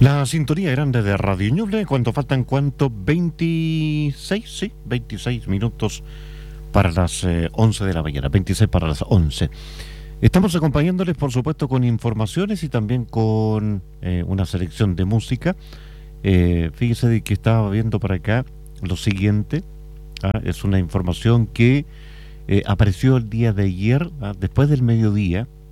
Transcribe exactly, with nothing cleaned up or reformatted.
La sintonía grande de Radio Ñuble, cuando faltan cuánto, veintiséis, sí, veintiséis minutos para las eh, once de la mañana, veintiséis para las once. Estamos acompañándoles, por supuesto, con informaciones y también con eh, una selección de música. Eh, fíjese de que estaba viendo por acá lo siguiente, ¿ah? Es una información que eh, apareció el día de ayer, ¿ah? Después del mediodía,